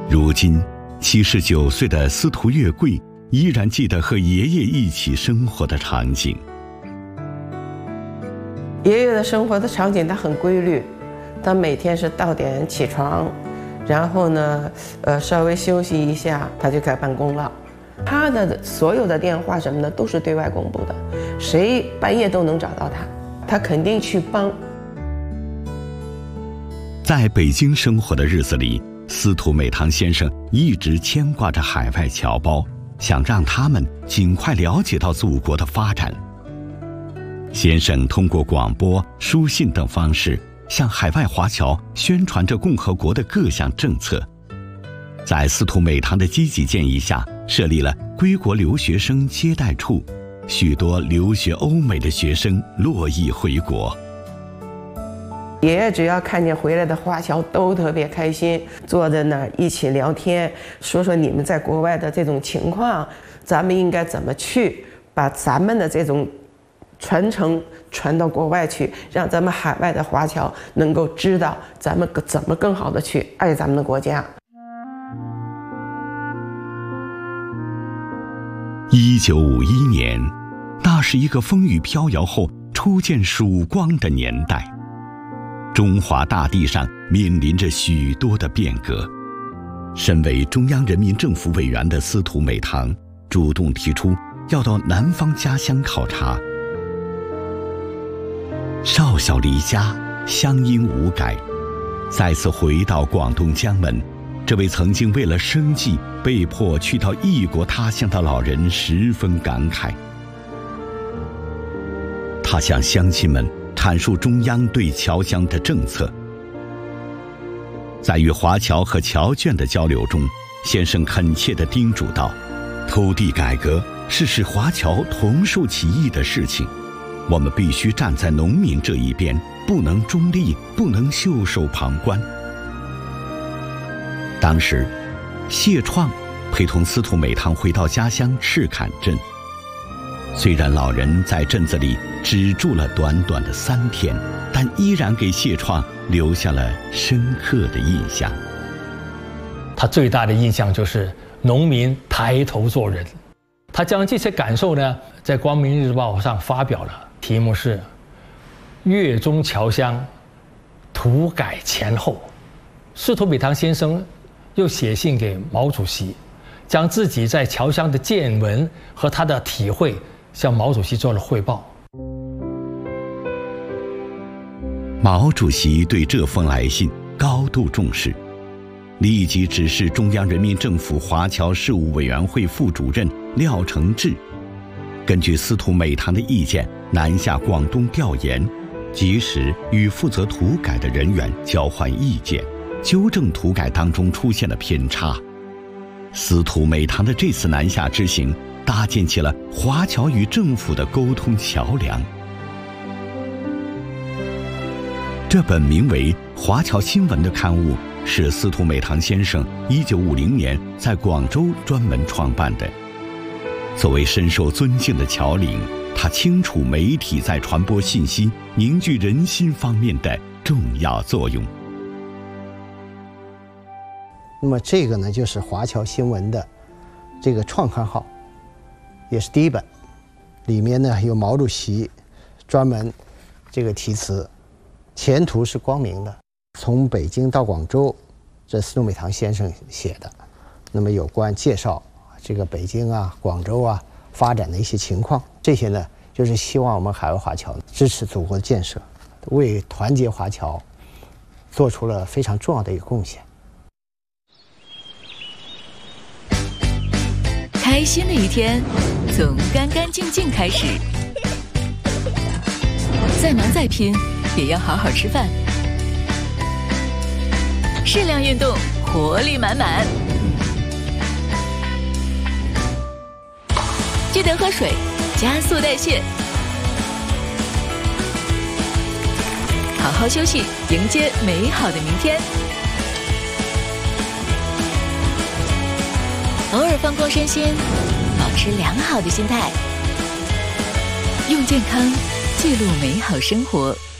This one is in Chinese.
如今79岁的司徒月桂依然记得和爷爷一起生活的场景。 爷爷的生活的场景他很规律，他每天是到点起床，然后呢稍微休息一下他就该办公了。他的所有的电话什么的都是对外公布的，谁半夜都能找到他，他肯定去帮。 在北京生活的日子里，司徒美堂先生一直牵挂着海外侨胞，想让他们尽快了解到祖国的发展。先生通过广播、书信等方式向海外华侨宣传着共和国的各项政策。在司徒美堂的积极建议下，设立了归国留学生接待处，许多留学欧美的学生络绎回国。 爷爷只要看见回来的华侨都特别开心，坐在那儿一起聊天，说说你们在国外的这种情况，咱们应该怎么去把咱们的这种传承传到国外去，让咱们海外的华侨能够知道咱们怎么更好的去爱咱们的国家。 1951年，那是一个风雨飘摇后初见曙光的年代。中华大地上面临着许多的变革。身为中央人民政府委员的司徒美堂主动提出要到南方家乡考察。少小离家，乡音无改，再次回到广东江门，这位曾经为了生计被迫去到异国他乡的老人十分感慨。他向乡亲们阐述中央对侨乡的政策。在与华侨和侨眷的交流中，先生恳切地叮嘱道：土地改革是使华侨同受其益的事情，我们必须站在农民这一边，不能中立，不能袖手旁观。当时谢创陪同司徒美堂回到家乡赤坎镇，虽然老人在镇子里只住了短短的3天，但依然给谢创留下了深刻的印象。 他最大的印象就是农民抬头做人。他将这些感受呢，在《光明日报》上发表了，题目是《粤中侨乡土改前后》。司徒美堂先生又写信给毛主席，将自己在侨乡的见闻和他的体会向毛主席做了汇报。 毛主席对这封来信高度重视，立即指示中央人民政府华侨事务委员会副主任廖承志，根据司徒美堂的意见南下广东调研，及时与负责土改的人员交换意见，纠正土改当中出现的偏差。司徒美堂的这次南下之行搭建起了华侨与政府的沟通桥梁。这本名为《华侨新闻》的刊物是司徒美堂先生1950年在广州专门创办的。作为深受尊敬的侨领，他清楚媒体在传播信息、凝聚人心方面的重要作用。 那么这个呢，就是华侨新闻的这个创刊号，也是第一本。里面呢有毛主席专门这个题词，前途是光明的。从北京到广州，这司徒美堂先生写的。那么有关介绍这个北京啊、广州啊发展的一些情况，这些呢就是希望我们海外华侨支持祖国的建设，为团结华侨做出了非常重要的一个贡献。 开心的一天从干干净净开始，再忙再拼也要好好吃饭，适量运动，活力满满。记得喝水，加速代谢，好好休息，迎接美好的明天。偶尔放空身心，保持良好的心态，用健康记录美好生活。